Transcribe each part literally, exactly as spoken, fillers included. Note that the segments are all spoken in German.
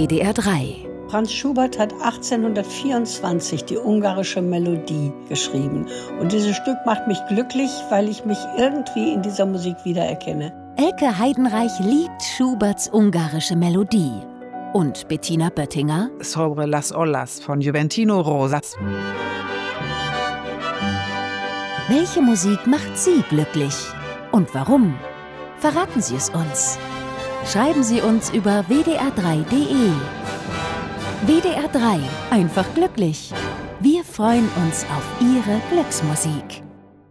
W D R drei. Franz Schubert hat achtzehnhundertvierundzwanzig die ungarische Melodie geschrieben. Und dieses Stück macht mich glücklich, weil ich mich irgendwie in dieser Musik wiedererkenne. Elke Heidenreich liebt Schuberts ungarische Melodie. Und Bettina Böttinger? Sobre las olas von Juventino Rosas. Welche Musik macht Sie glücklich? Und warum? Verraten Sie es uns. Schreiben Sie uns über w d r drei punkt d e. W D R drei. Einfach glücklich. Wir freuen uns auf Ihre Glücksmusik.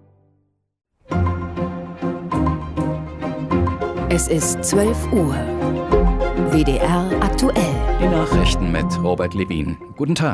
Es ist zwölf Uhr. W D R aktuell. Die Nachrichten mit Robert Levin. Guten Tag.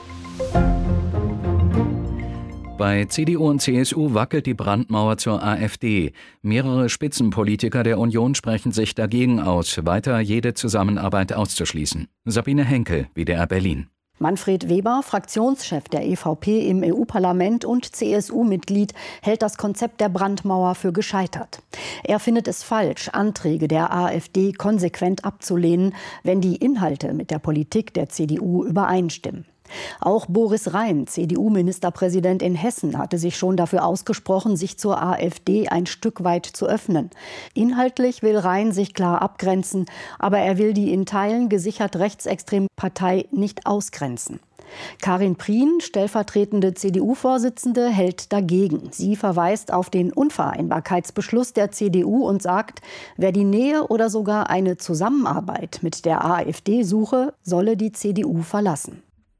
Bei C D U und C S U wackelt die Brandmauer zur AfD. Mehrere Spitzenpolitiker der Union sprechen sich dagegen aus, weiter jede Zusammenarbeit auszuschließen. Sabine Henkel, W D R Berlin. Manfred Weber, Fraktionschef der E V P im E U-Parlament und C S U-Mitglied, hält das Konzept der Brandmauer für gescheitert. Er findet es falsch, Anträge der AfD konsequent abzulehnen, wenn die Inhalte mit der Politik der C D U übereinstimmen. Auch Boris Rhein, C D U-Ministerpräsident in Hessen, hatte sich schon dafür ausgesprochen, sich zur AfD ein Stück weit zu öffnen. Inhaltlich will Rhein sich klar abgrenzen, aber er will die in Teilen gesichert rechtsextreme Partei nicht ausgrenzen. Karin Prien, stellvertretende C D U-Vorsitzende, hält dagegen. Sie verweist auf den Unvereinbarkeitsbeschluss der C D U und sagt, wer die Nähe oder sogar eine Zusammenarbeit mit der AfD suche, solle die C D U verlassen.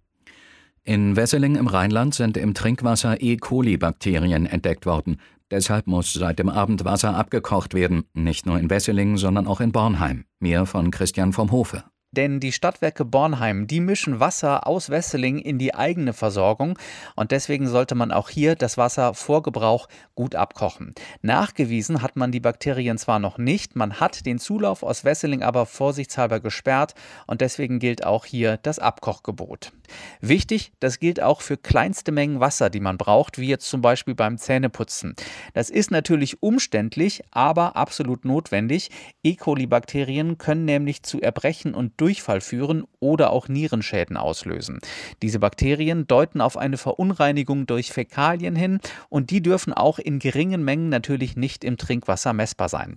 In Wesseling im Rheinland sind im Trinkwasser E. coli-Bakterien entdeckt worden. Deshalb muss seit dem Abend Wasser abgekocht werden. Nicht nur in Wesseling, sondern auch in Bornheim. Mehr von Christian vom Hofe. Denn die Stadtwerke Bornheim, die mischen Wasser aus Wesseling in die eigene Versorgung. Und deswegen sollte man auch hier das Wasser vor Gebrauch gut abkochen. Nachgewiesen hat man die Bakterien zwar noch nicht, man hat den Zulauf aus Wesseling aber vorsichtshalber gesperrt. Und deswegen gilt auch hier das Abkochgebot. Wichtig, das gilt auch für kleinste Mengen Wasser, die man braucht, wie jetzt zum Beispiel beim Zähneputzen. Das ist natürlich umständlich, aber absolut notwendig. E. coli-Bakterien können nämlich zu Erbrechen und Durchfall führen oder auch Nierenschäden auslösen. Diese Bakterien deuten auf eine Verunreinigung durch Fäkalien hin und die dürfen auch in geringen Mengen natürlich nicht im Trinkwasser messbar sein.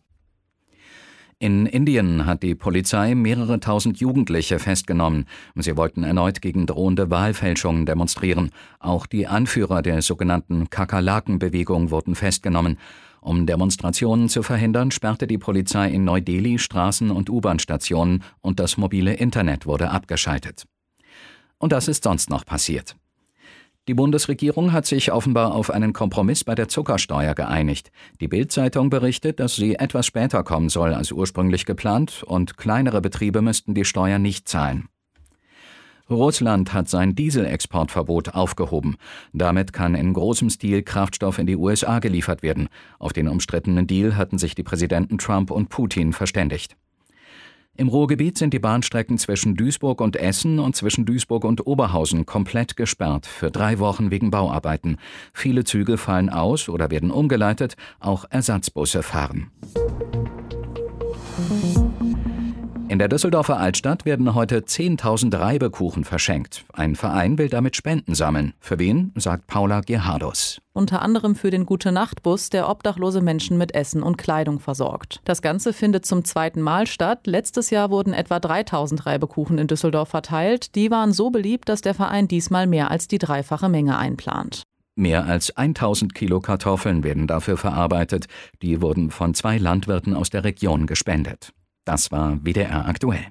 In Indien hat die Polizei mehrere tausend Jugendliche festgenommen. Sie wollten erneut gegen drohende Wahlfälschungen demonstrieren. Auch die Anführer der sogenannten Kakerlaken-Bewegung wurden festgenommen. Um Demonstrationen zu verhindern, sperrte die Polizei in Neu-Delhi Straßen- und U-Bahn-Stationen und das mobile Internet wurde abgeschaltet. Und das ist sonst noch passiert. Die Bundesregierung hat sich offenbar auf einen Kompromiss bei der Zuckersteuer geeinigt. Die Bild-Zeitung berichtet, dass sie etwas später kommen soll als ursprünglich geplant und kleinere Betriebe müssten die Steuer nicht zahlen. Russland hat sein Dieselexportverbot aufgehoben. Damit kann in großem Stil Kraftstoff in die U S A geliefert werden. Auf den umstrittenen Deal hatten sich die Präsidenten Trump und Putin verständigt. Im Ruhrgebiet sind die Bahnstrecken zwischen Duisburg und Essen und zwischen Duisburg und Oberhausen komplett gesperrt, für drei Wochen wegen Bauarbeiten. Viele Züge fallen aus oder werden umgeleitet, auch Ersatzbusse fahren. In der Düsseldorfer Altstadt werden heute zehntausend Reibekuchen verschenkt. Ein Verein will damit Spenden sammeln. Für wen, sagt Paula Gerhardus. Unter anderem für den Gute-Nacht-Bus, der obdachlose Menschen mit Essen und Kleidung versorgt. Das Ganze findet zum zweiten Mal statt. Letztes Jahr wurden etwa dreitausend Reibekuchen in Düsseldorf verteilt. Die waren so beliebt, dass der Verein diesmal mehr als die dreifache Menge einplant. Mehr als tausend Kilo Kartoffeln werden dafür verarbeitet. Die wurden von zwei Landwirten aus der Region gespendet. Das war W D R aktuell.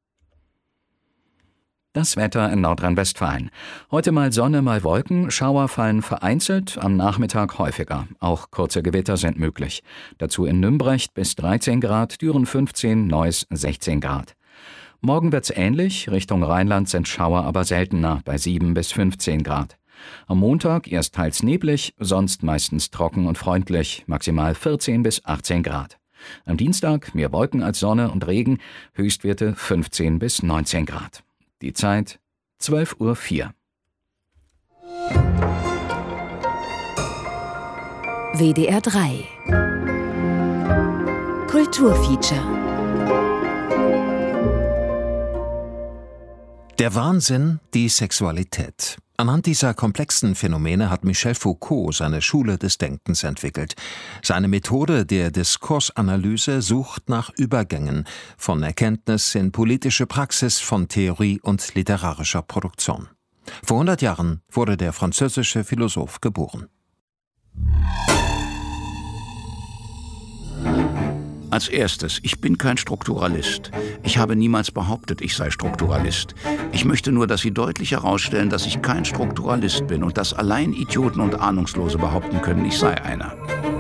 Das Wetter in Nordrhein-Westfalen. Heute mal Sonne, mal Wolken. Schauer fallen vereinzelt, am Nachmittag häufiger. Auch kurze Gewitter sind möglich. Dazu in Nümbrecht bis dreizehn Grad, Düren fünfzehn, Neuss sechzehn Grad. Morgen wird's ähnlich. Richtung Rheinland sind Schauer aber seltener, bei sieben bis fünfzehn Grad. Am Montag erst teils neblig, sonst meistens trocken und freundlich, maximal vierzehn bis achtzehn Grad. Am Dienstag mehr Wolken als Sonne und Regen, Höchstwerte fünfzehn bis neunzehn Grad. Die Zeit zwölf Uhr vier. W D R drei Kulturfeature. Der Wahnsinn, die Sexualität. Anhand dieser komplexen Phänomene hat Michel Foucault seine Schule des Denkens entwickelt. Seine Methode der Diskursanalyse sucht nach Übergängen von Erkenntnis in politische Praxis, von Theorie und literarischer Produktion. Vor hundert Jahren wurde der französische Philosoph geboren. Als erstes, ich bin kein Strukturalist. Ich habe niemals behauptet, ich sei Strukturalist. Ich möchte nur, dass Sie deutlich herausstellen, dass ich kein Strukturalist bin und dass allein Idioten und Ahnungslose behaupten können, ich sei einer.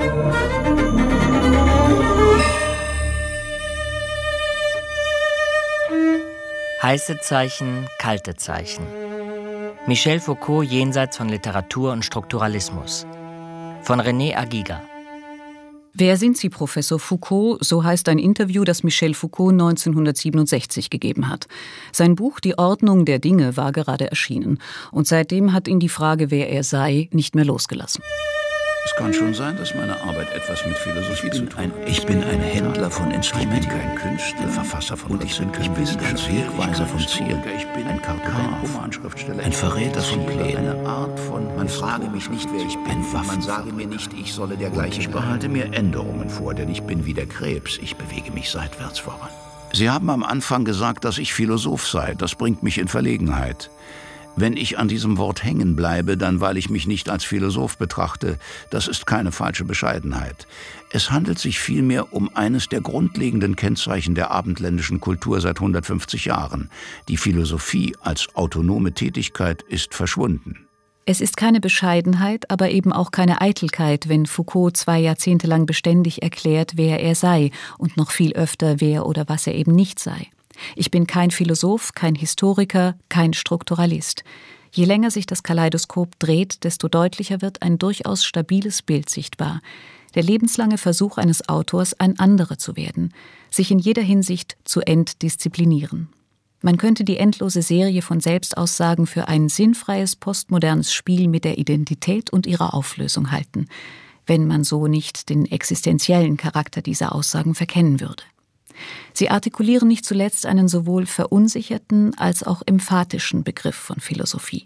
Heiße Zeichen, kalte Zeichen. Michel Foucault jenseits von Literatur und Strukturalismus. Von René Aguiga. Wer sind Sie, Professor Foucault? So heißt ein Interview, das Michel Foucault neunzehnhundertsiebenundsechzig gegeben hat. Sein Buch Die Ordnung der Dinge war gerade erschienen. Und seitdem hat ihn die Frage, wer er sei, nicht mehr losgelassen. Es kann schon sein, dass meine Arbeit etwas mit Philosophie zu tun hat. Ich bin ein Händler von Instrumenten, ich bin kein Künstler, Verfasser von und ich bin kein wissenschaftlicher Wegweiser von Ziel, ich bin ein Kartograf, ein Verräter von Plänen, eine Art von. Man frage mich nicht, wer ich bin, man sage mir nicht, ich solle dergleichen. Ich behalte mir Änderungen vor, denn ich bin wie der Krebs, ich bewege mich seitwärts voran. Sie haben am Anfang gesagt, dass ich Philosoph sei, das bringt mich in Verlegenheit. Wenn ich an diesem Wort hängen bleibe, dann weil ich mich nicht als Philosoph betrachte. Das ist keine falsche Bescheidenheit. Es handelt sich vielmehr um eines der grundlegenden Kennzeichen der abendländischen Kultur seit hundertfünfzig Jahren. Die Philosophie als autonome Tätigkeit ist verschwunden. Es ist keine Bescheidenheit, aber eben auch keine Eitelkeit, wenn Foucault zwei Jahrzehnte lang beständig erklärt, wer er sei und noch viel öfter, wer oder was er eben nicht sei. Ich bin kein Philosoph, kein Historiker, kein Strukturalist. Je länger sich das Kaleidoskop dreht, desto deutlicher wird ein durchaus stabiles Bild sichtbar. Der lebenslange Versuch eines Autors, ein anderer zu werden, sich in jeder Hinsicht zu entdisziplinieren. Man könnte die endlose Serie von Selbstaussagen für ein sinnfreies postmodernes Spiel mit der Identität und ihrer Auflösung halten, wenn man so nicht den existenziellen Charakter dieser Aussagen verkennen würde. Sie artikulieren nicht zuletzt einen sowohl verunsicherten als auch emphatischen Begriff von Philosophie.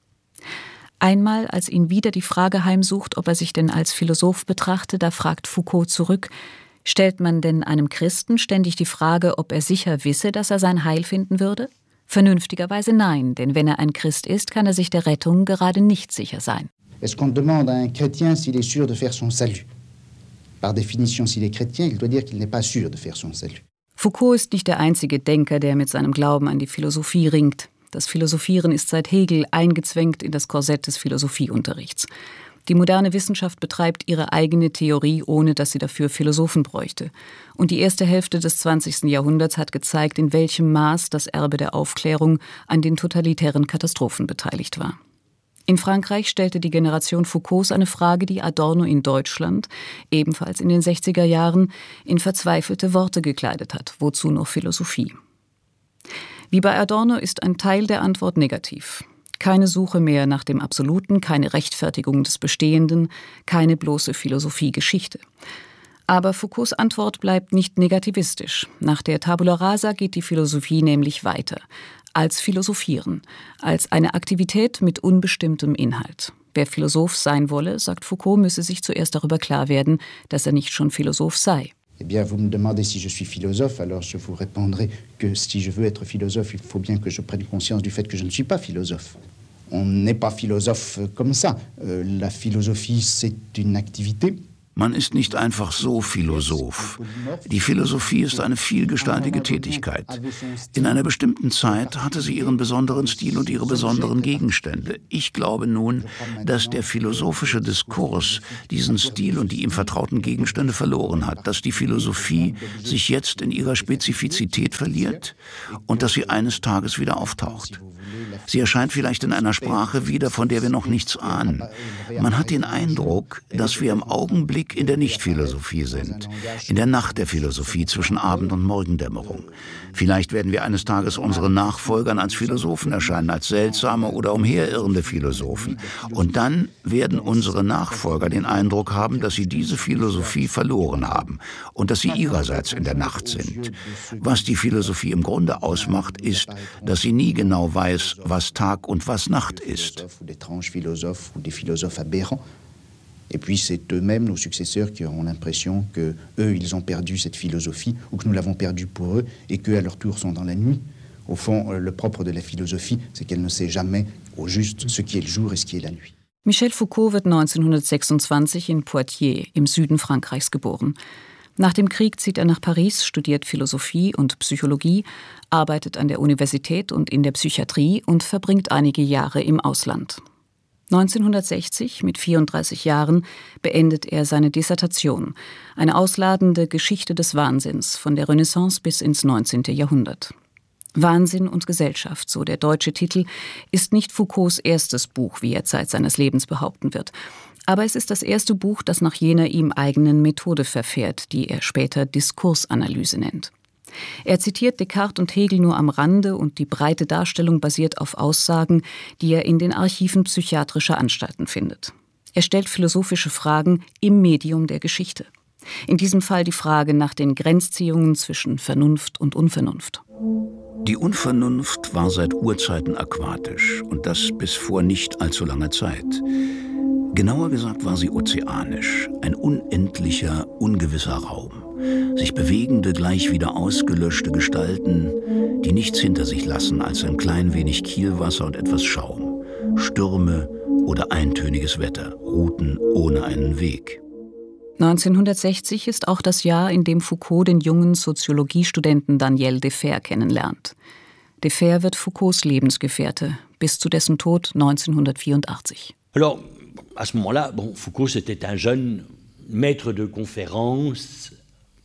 Einmal, als ihn wieder die Frage heimsucht, ob er sich denn als Philosoph betrachte, da fragt Foucault zurück: Stellt man denn einem Christen ständig die Frage, ob er sicher wisse, dass er sein Heil finden würde? Vernünftigerweise nein, denn wenn er ein Christ ist, kann er sich der Rettung gerade nicht sicher sein. Est-ce qu'on demande à un chrétien s'il est sûr de faire son salut? Par définition, s'il est chrétien, il doit dire qu'il n'est pas sûr de faire son salut. Foucault ist nicht der einzige Denker, der mit seinem Glauben an die Philosophie ringt. Das Philosophieren ist seit Hegel eingezwängt in das Korsett des Philosophieunterrichts. Die moderne Wissenschaft betreibt ihre eigene Theorie, ohne dass sie dafür Philosophen bräuchte. Und die erste Hälfte des zwanzigsten Jahrhunderts hat gezeigt, in welchem Maß das Erbe der Aufklärung an den totalitären Katastrophen beteiligt war. In Frankreich stellte die Generation Foucaults eine Frage, die Adorno in Deutschland, ebenfalls in den sechziger Jahren, in verzweifelte Worte gekleidet hat. Wozu noch Philosophie? Wie bei Adorno ist ein Teil der Antwort negativ. Keine Suche mehr nach dem Absoluten, keine Rechtfertigung des Bestehenden, keine bloße Philosophie-Geschichte. Aber Foucaults Antwort bleibt nicht negativistisch. Nach der Tabula Rasa geht die Philosophie nämlich weiter. Als Philosophieren, als eine Aktivität mit unbestimmtem Inhalt. Wer Philosoph sein wolle, sagt Foucault, müsse sich zuerst darüber klar werden, dass er nicht schon Philosoph sei. Eh bien, vous me demandez si je suis philosophe, alors je vous répondrai que si je veux être philosophe, il faut bien que je prenne conscience du fait que je ne suis pas philosophe. On n'est pas philosophe comme ça. Euh, la philosophie, c'est une activité. Man ist nicht einfach so Philosoph. Die Philosophie ist eine vielgestaltige Tätigkeit. In einer bestimmten Zeit hatte sie ihren besonderen Stil und ihre besonderen Gegenstände. Ich glaube nun, dass der philosophische Diskurs diesen Stil und die ihm vertrauten Gegenstände verloren hat, dass die Philosophie sich jetzt in ihrer Spezifizität verliert und dass sie eines Tages wieder auftaucht. Sie erscheint vielleicht in einer Sprache wieder, von der wir noch nichts ahnen. Man hat den Eindruck, dass wir im Augenblick Augenblick in der Nichtphilosophie sind, in der Nacht der Philosophie zwischen Abend- und Morgendämmerung. Vielleicht werden wir eines Tages unseren Nachfolgern als Philosophen erscheinen, als seltsame oder umherirrende Philosophen. Und dann werden unsere Nachfolger den Eindruck haben, dass sie diese Philosophie verloren haben und dass sie ihrerseits in der Nacht sind. Was die Philosophie im Grunde ausmacht, ist, dass sie nie genau weiß, was Tag und was Nacht ist. Et puis c'est eux-mêmes, nos successeurs, qui auront l'impression que eux, ils ont perdu cette philosophie ou que nous l'avons perdue pour eux et qu'eux, à leur tour, sont dans la nuit. Au fond, le propre de la philosophie, c'est qu'elle ne sait jamais au juste ce qui est le jour et ce qui est la nuit. Michel Foucault wird neunzehnhundertsechsundzwanzig in Poitiers im Süden Frankreichs geboren. Nach dem Krieg zieht er nach Paris, studiert Philosophie und Psychologie, arbeitet an der Universität und in der Psychiatrie und verbringt einige Jahre im Ausland. neunzehnhundertsechzig, mit vierunddreißig Jahren, beendet er seine Dissertation, eine ausladende Geschichte des Wahnsinns von der Renaissance bis ins neunzehnte Jahrhundert. Wahnsinn und Gesellschaft, so der deutsche Titel, ist nicht Foucaults erstes Buch, wie er Zeit seines Lebens behaupten wird. Aber es ist das erste Buch, das nach jener ihm eigenen Methode verfährt, die er später Diskursanalyse nennt. Er zitiert Descartes und Hegel nur am Rande und die breite Darstellung basiert auf Aussagen, die er in den Archiven psychiatrischer Anstalten findet. Er stellt philosophische Fragen im Medium der Geschichte. In diesem Fall die Frage nach den Grenzziehungen zwischen Vernunft und Unvernunft. Die Unvernunft war seit Urzeiten aquatisch und das bis vor nicht allzu langer Zeit. Genauer gesagt war sie ozeanisch, ein unendlicher, ungewisser Raum. Sich bewegende, gleich wieder ausgelöschte Gestalten, die nichts hinter sich lassen als ein klein wenig Kielwasser und etwas Schaum. Stürme oder eintöniges Wetter, Routen ohne einen Weg. neunzehnhundertsechzig ist auch das Jahr, in dem Foucault den jungen Soziologiestudenten Daniel Defer kennenlernt. Defer wird Foucaults Lebensgefährte bis zu dessen Tod neunzehnhundertvierundachtzig. Alors, à ce moment-là, bon, Foucault c'était un jeune maître de conférence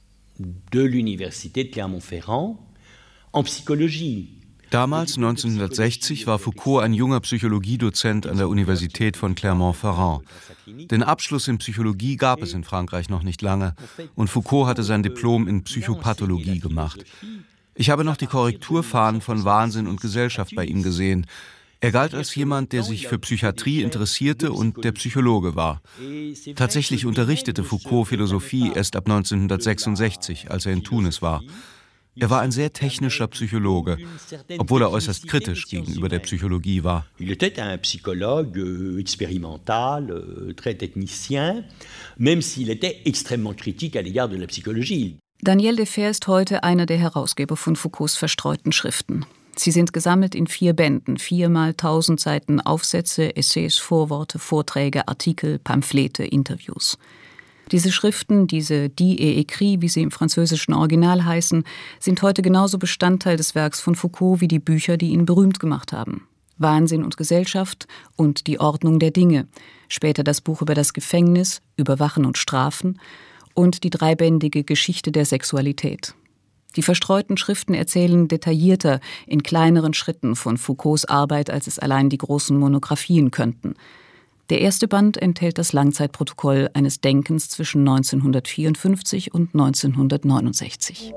de l'Université de Clermont-Ferrand en Psychologie. Damals, neunzehnhundertsechzig, war Foucault ein junger Psychologiedozent an der Universität von Clermont-Ferrand. Den Abschluss in Psychologie gab es in Frankreich noch nicht lange und Foucault hatte sein Diplom in Psychopathologie gemacht. Ich habe noch die Korrekturfahnen von Wahnsinn und Gesellschaft bei ihm gesehen. Er galt als jemand, der sich für Psychiatrie interessierte und der Psychologe war. Tatsächlich unterrichtete Foucault Philosophie erst ab neunzehnhundertsechsundsechzig, als er in Tunis war. Er war ein sehr technischer Psychologe, obwohl er äußerst kritisch gegenüber der Psychologie war. Il était un psychologue expérimental, très technicien, même s'il était extrêmement critique à l'égard de la psychologie. Daniel Defer ist heute einer der Herausgeber von Foucaults verstreuten Schriften. Sie sind gesammelt in vier Bänden, viermal tausend Seiten Aufsätze, Essays, Vorworte, Vorträge, Artikel, Pamphlete, Interviews. Diese Schriften, diese Die et écrit, wie sie im französischen Original heißen, sind heute genauso Bestandteil des Werks von Foucault wie die Bücher, die ihn berühmt gemacht haben. Wahnsinn und Gesellschaft und Die Ordnung der Dinge, später das Buch über das Gefängnis, Überwachen und Strafen und die dreibändige Geschichte der Sexualität. Die verstreuten Schriften erzählen detaillierter, in kleineren Schritten von Foucaults Arbeit, als es allein die großen Monographien könnten. Der erste Band enthält das Langzeitprotokoll eines Denkens zwischen neunzehnhundertvierundfünfzig und neunzehnhundertneunundsechzig.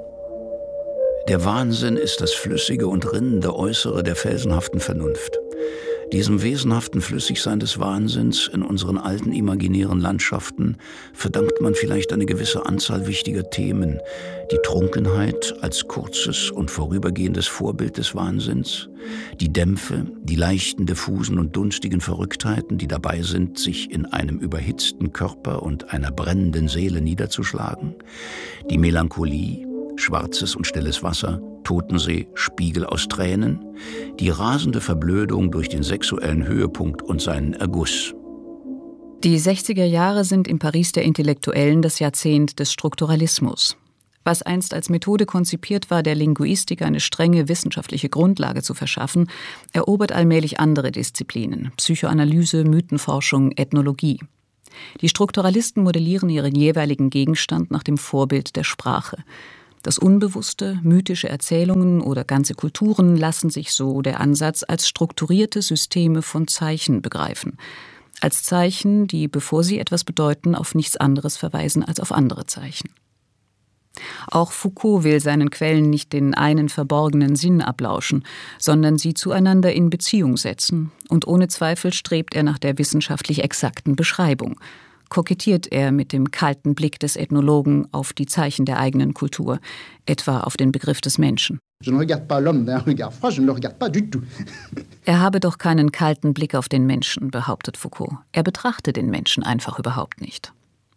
Der Wahnsinn ist das flüssige und rinnende Äußere der felsenhaften Vernunft. Diesem wesenhaften Flüssigsein des Wahnsinns in unseren alten imaginären Landschaften verdankt man vielleicht eine gewisse Anzahl wichtiger Themen. Die Trunkenheit als kurzes und vorübergehendes Vorbild des Wahnsinns, die Dämpfe, die leichten, diffusen und dunstigen Verrücktheiten, die dabei sind, sich in einem überhitzten Körper und einer brennenden Seele niederzuschlagen, die Melancholie, schwarzes und stilles Wasser, Totensee, Spiegel aus Tränen, die rasende Verblödung durch den sexuellen Höhepunkt und seinen Erguss. Die sechziger Jahre sind im Paris der Intellektuellen das Jahrzehnt des Strukturalismus. Was einst als Methode konzipiert war, der Linguistik eine strenge wissenschaftliche Grundlage zu verschaffen, erobert allmählich andere Disziplinen: Psychoanalyse, Mythenforschung, Ethnologie. Die Strukturalisten modellieren ihren jeweiligen Gegenstand nach dem Vorbild der Sprache. Das Unbewusste, mythische Erzählungen oder ganze Kulturen lassen sich, so der Ansatz, als strukturierte Systeme von Zeichen begreifen. als Zeichen, die, bevor sie etwas bedeuten, auf nichts anderes verweisen als auf andere Zeichen. Auch Foucault will seinen Quellen nicht den einen verborgenen Sinn ablauschen, sondern sie zueinander in Beziehung setzen, und ohne Zweifel strebt er nach der wissenschaftlich exakten Beschreibung. Kokettiert er mit dem kalten Blick des Ethnologen auf die Zeichen der eigenen Kultur, etwa auf den Begriff des Menschen. Er habe doch keinen kalten Blick auf den Menschen, behauptet Foucault. Er betrachte den Menschen einfach überhaupt nicht.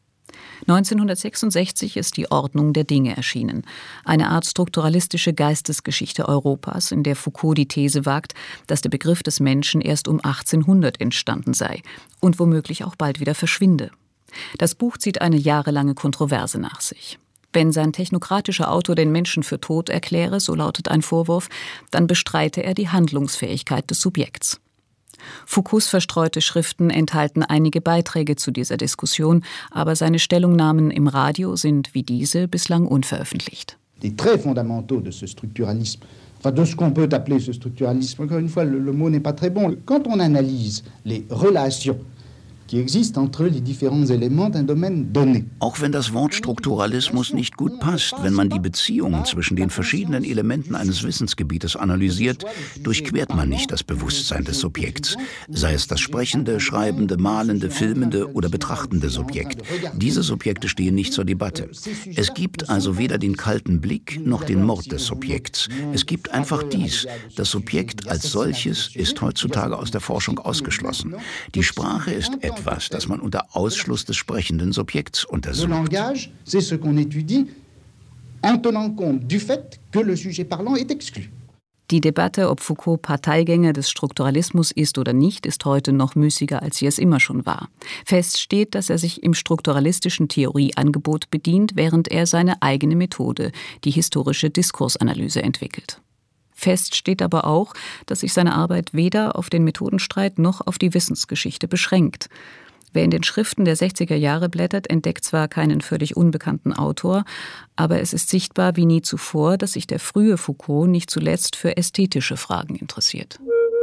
neunzehnhundertsechsundsechzig ist die Ordnung der Dinge erschienen, eine Art strukturalistische Geistesgeschichte Europas, in der Foucault die These wagt, dass der Begriff des Menschen erst um achtzehnhundert entstanden sei und womöglich auch bald wieder verschwinde. Das Buch zieht eine jahrelange Kontroverse nach sich. Wenn sein technokratischer Autor den Menschen für tot erkläre, so lautet ein Vorwurf, dann bestreite er die Handlungsfähigkeit des Subjekts. Foucaults verstreute Schriften enthalten einige Beiträge zu dieser Diskussion, aber seine Stellungnahmen im Radio sind wie diese bislang unveröffentlicht. Die traits fondamentaux de ce structuralisme, enfin de ce qu'on peut appeler ce structuralisme, encore une fois, le, le mot n'est pas très bon. Quand on analyse les relations qui existent entre les différents éléments d'un domaine donné. Auch wenn das Wort Strukturalismus nicht gut passt, wenn man die Beziehungen zwischen den verschiedenen Elementen eines Wissensgebietes analysiert, durchquert man nicht das Bewusstsein des Subjekts, sei es das sprechende, schreibende, malende, filmende oder betrachtende Subjekt. Diese Subjekte stehen nicht zur Debatte. Es gibt also weder den kalten Blick noch den Mord des Subjekts. Es gibt einfach dies. Das Subjekt als solches ist heutzutage aus der Forschung ausgeschlossen. Die Sprache ist etwas, das man unter Ausschluss des sprechenden Subjekts untersucht. Le langage, c'est ce qu'on étudie en tenant compte du fait que le sujet parlant est exclu. Die Debatte, ob Foucault Parteigänger des Strukturalismus ist oder nicht, ist heute noch müßiger, als sie es immer schon war. Fest steht, dass er sich im strukturalistischen Theorieangebot bedient, während er seine eigene Methode, die historische Diskursanalyse, entwickelt. Fest steht aber auch, dass sich seine Arbeit weder auf den Methodenstreit noch auf die Wissensgeschichte beschränkt. Wer in den Schriften der sechziger Jahre blättert, entdeckt zwar keinen völlig unbekannten Autor, aber es ist sichtbar wie nie zuvor, dass sich der frühe Foucault nicht zuletzt für ästhetische Fragen interessiert.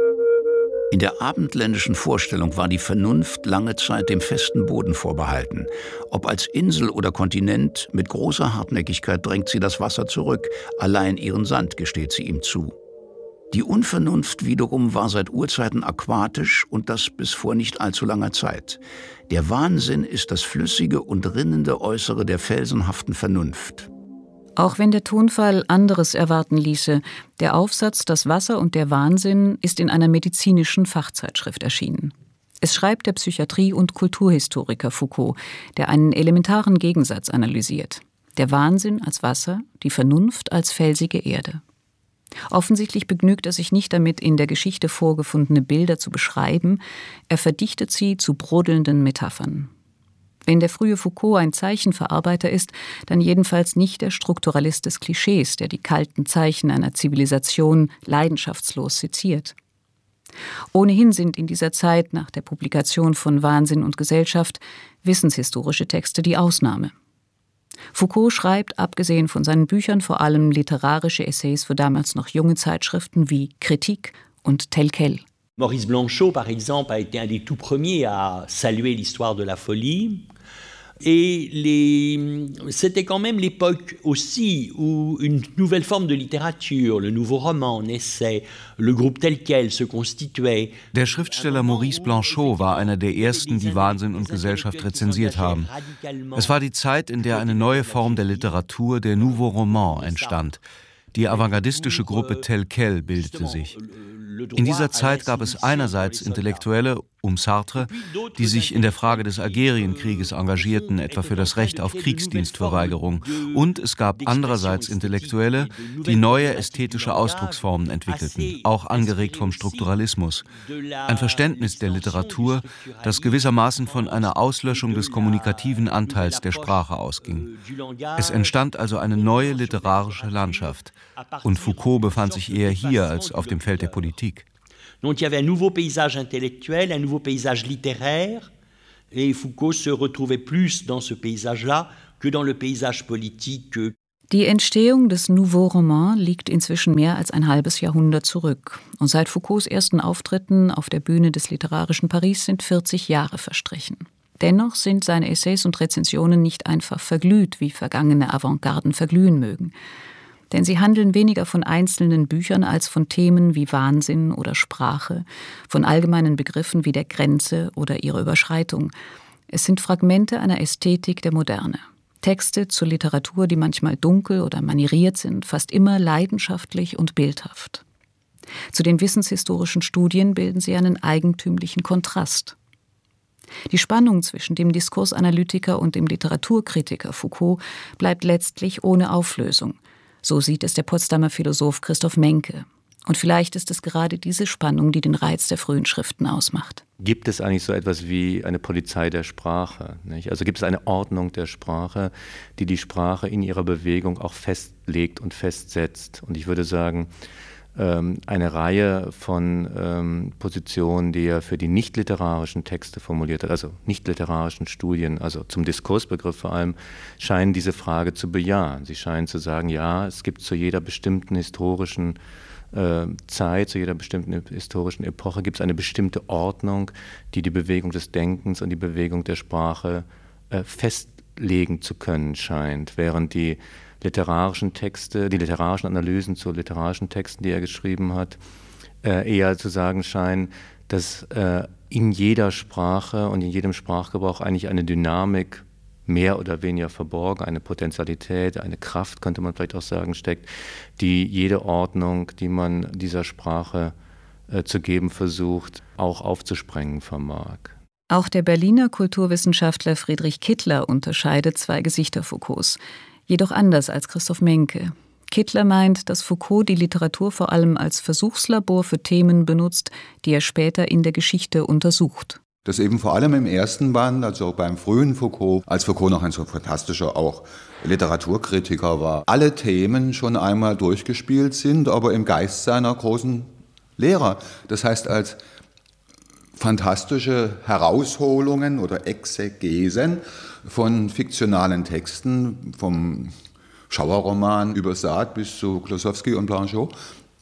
In der abendländischen Vorstellung war die Vernunft lange Zeit dem festen Boden vorbehalten. Ob als Insel oder Kontinent, mit großer Hartnäckigkeit drängt sie das Wasser zurück, allein ihren Sand gesteht sie ihm zu. Die Unvernunft wiederum war seit Urzeiten aquatisch und das bis vor nicht allzu langer Zeit. Der Wahnsinn ist das flüssige und rinnende Äußere der felsenhaften Vernunft. Auch wenn der Tonfall anderes erwarten ließe, der Aufsatz »Das Wasser und der Wahnsinn« ist in einer medizinischen Fachzeitschrift erschienen. Es schreibt der Psychiatrie- und Kulturhistoriker Foucault, der einen elementaren Gegensatz analysiert. Der Wahnsinn als Wasser, die Vernunft als felsige Erde. Offensichtlich begnügt er sich nicht damit, in der Geschichte vorgefundene Bilder zu beschreiben, er verdichtet sie zu brodelnden Metaphern. Wenn der frühe Foucault ein Zeichenverarbeiter ist, dann jedenfalls nicht der Strukturalist des Klischees, der die kalten Zeichen einer Zivilisation leidenschaftslos seziert. Ohnehin sind in dieser Zeit nach der Publikation von Wahnsinn und Gesellschaft wissenshistorische Texte die Ausnahme. Foucault schreibt, abgesehen von seinen Büchern, vor allem literarische Essays für damals noch junge Zeitschriften wie Kritik und Tel Quel. Maurice Blanchot, par exemple, a été un des tout premiers à saluer l'histoire de la folie. Et les... c'était quand même l'époque aussi où une nouvelle forme de littérature, le nouveau roman, naissait, le groupe Tel Quel se constituait. Der Schriftsteller Maurice Blanchot war einer der ersten, die Wahnsinn und Gesellschaft rezensiert haben. Es war die Zeit, in der eine neue Form der Literatur, der Nouveau Roman, entstand. Die avantgardistische Gruppe Tel Quel bildete sich. In dieser Zeit gab es einerseits Intellektuelle um Sartre, die sich in der Frage des Algerienkrieges engagierten, etwa für das Recht auf Kriegsdienstverweigerung. Und es gab andererseits Intellektuelle, die neue ästhetische Ausdrucksformen entwickelten, auch angeregt vom Strukturalismus. Ein Verständnis der Literatur, das gewissermaßen von einer Auslöschung des kommunikativen Anteils der Sprache ausging. Es entstand also eine neue literarische Landschaft. Und Foucault befand sich eher hier als auf dem Feld der Politik. Donc il y avait un nouveau paysage intellectuel, un nouveau paysage littéraire, et Foucault se retrouvait plus dans ce paysage-là que dans le paysage politique. Die Entstehung des Nouveau Roman liegt inzwischen mehr als ein halbes Jahrhundert zurück. Und seit Foucaults ersten Auftritten auf der Bühne des literarischen Paris sind vierzig Jahre verstrichen. Dennoch sind seine Essays und Rezensionen nicht einfach verglüht, wie vergangene Avantgarden verglühen mögen. Denn sie handeln weniger von einzelnen Büchern als von Themen wie Wahnsinn oder Sprache, von allgemeinen Begriffen wie der Grenze oder ihrer Überschreitung. Es sind Fragmente einer Ästhetik der Moderne. Texte zur Literatur, die manchmal dunkel oder manieriert sind, fast immer leidenschaftlich und bildhaft. Zu den wissenshistorischen Studien bilden sie einen eigentümlichen Kontrast. Die Spannung zwischen dem Diskursanalytiker und dem Literaturkritiker Foucault bleibt letztlich ohne Auflösung. So sieht es der Potsdamer Philosoph Christoph Menke. Und vielleicht ist es gerade diese Spannung, die den Reiz der frühen Schriften ausmacht. Gibt es eigentlich so etwas wie eine Polizei der Sprache? Nicht? Also gibt es eine Ordnung der Sprache, die die Sprache in ihrer Bewegung auch festlegt und festsetzt? Und ich würde sagen, eine Reihe von Positionen, die er für die nicht-literarischen Texte formuliert hat, also nicht-literarischen Studien, also zum Diskursbegriff vor allem, scheinen diese Frage zu bejahen. Sie scheinen zu sagen, ja, es gibt zu jeder bestimmten historischen Zeit, zu jeder bestimmten historischen Epoche gibt es eine bestimmte Ordnung, die die Bewegung des Denkens und die Bewegung der Sprache äh, festlegen zu können scheint, während die literarischen Texte, die literarischen Analysen zu literarischen Texten, die er geschrieben hat, äh, eher zu sagen scheinen, dass äh, in jeder Sprache und in jedem Sprachgebrauch eigentlich eine Dynamik mehr oder weniger verborgen, eine Potentialität, eine Kraft, könnte man vielleicht auch sagen, steckt, die jede Ordnung, die man dieser Sprache äh, zu geben versucht, auch aufzusprengen vermag. Auch der Berliner Kulturwissenschaftler Friedrich Kittler unterscheidet zwei Gesichter Foucaults, jedoch anders als Christoph Menke. Kittler meint, dass Foucault die Literatur vor allem als Versuchslabor für Themen benutzt, die er später in der Geschichte untersucht. Das eben vor allem im ersten Band, also beim frühen Foucault, als Foucault noch ein so fantastischer auch Literaturkritiker war, alle Themen schon einmal durchgespielt sind, aber im Geist seiner großen Lehrer. Das heißt, als fantastische Herausholungen oder Exegesen von fiktionalen Texten, vom Schauerroman über Sade bis zu Klossowski und Blanchot,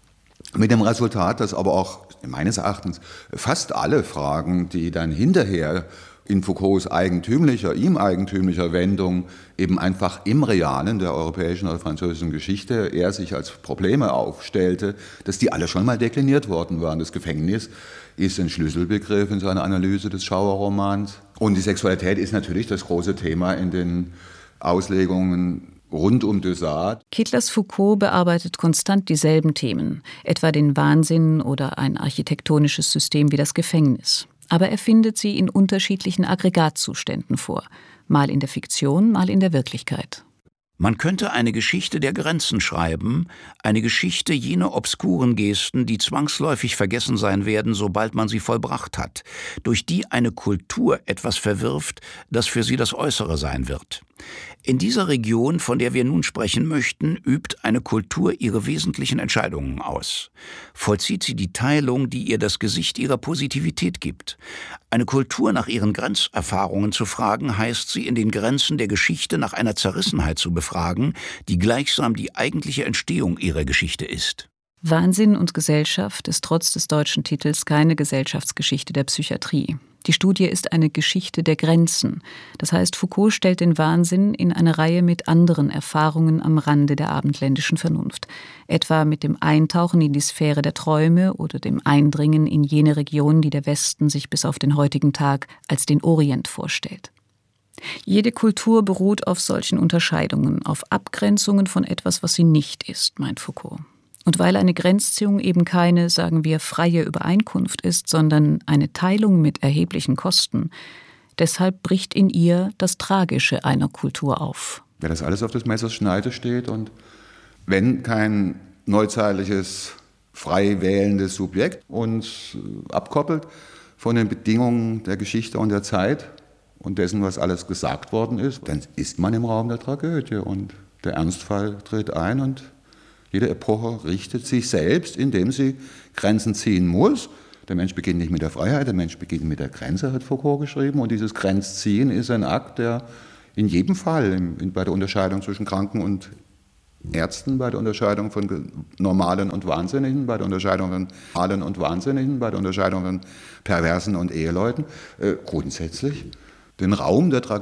mit dem Resultat, dass aber auch meines Erachtens fast alle Fragen, die dann hinterher in Foucaults eigentümlicher, ihm eigentümlicher Wendung eben einfach im Realen der europäischen oder französischen Geschichte er sich als Probleme aufstellte, dass die alle schon mal dekliniert worden waren. Das Gefängnis ist ein Schlüsselbegriff in seiner Analyse des Schauerromans. Und die Sexualität ist natürlich das große Thema in den Auslegungen rund um de Sade. Kittlers Foucault bearbeitet konstant dieselben Themen, etwa den Wahnsinn oder ein architektonisches System wie das Gefängnis. Aber er findet sie in unterschiedlichen Aggregatzuständen vor, mal in der Fiktion, mal in der Wirklichkeit. Man könnte eine Geschichte der Grenzen schreiben, eine Geschichte jener obskuren Gesten, die zwangsläufig vergessen sein werden, sobald man sie vollbracht hat, durch die eine Kultur etwas verwirft, das für sie das Äußere sein wird. In dieser Region, von der wir nun sprechen möchten, übt eine Kultur ihre wesentlichen Entscheidungen aus. Vollzieht sie die Teilung, die ihr das Gesicht ihrer Positivität gibt. Eine Kultur nach ihren Grenzerfahrungen zu fragen, heißt sie in den Grenzen der Geschichte nach einer Zerrissenheit zu befragen, die gleichsam die eigentliche Entstehung ihrer Geschichte ist. Wahnsinn und Gesellschaft ist trotz des deutschen Titels keine Gesellschaftsgeschichte der Psychiatrie. Die Studie ist eine Geschichte der Grenzen. Das heißt, Foucault stellt den Wahnsinn in eine Reihe mit anderen Erfahrungen am Rande der abendländischen Vernunft. Etwa mit dem Eintauchen in die Sphäre der Träume oder dem Eindringen in jene Region, die der Westen sich bis auf den heutigen Tag als den Orient vorstellt. Jede Kultur beruht auf solchen Unterscheidungen, auf Abgrenzungen von etwas, was sie nicht ist, meint Foucault. Und weil eine Grenzziehung eben keine, sagen wir, freie Übereinkunft ist, sondern eine Teilung mit erheblichen Kosten, deshalb bricht in ihr das Tragische einer Kultur auf. Ja, das alles auf des Messers Schneide steht und wenn kein neuzeitliches, frei wählendes Subjekt uns abkoppelt von den Bedingungen der Geschichte und der Zeit und dessen, was alles gesagt worden ist, dann ist man im Raum der Tragödie und der Ernstfall tritt ein und jede Epoche richtet sich selbst, indem sie Grenzen ziehen muss. Der Mensch beginnt nicht mit der Freiheit, der Mensch beginnt mit der Grenze, hat Foucault geschrieben. Und dieses Grenzziehen ist ein Akt, der in jedem Fall in, bei der Unterscheidung zwischen Kranken und Ärzten, bei der Unterscheidung von Normalen und Wahnsinnigen, bei der Unterscheidung von Normalen und Wahnsinnigen, bei der Unterscheidung von Perversen und Eheleuten, äh, grundsätzlich den Raum der Tragödie